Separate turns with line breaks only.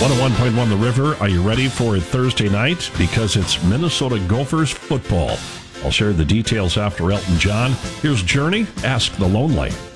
101.1 The River. Are you ready for Thursday night? Because it's Minnesota Gophers football. I'll share the details after Elton John. Here's Journey, Ask the Lonely.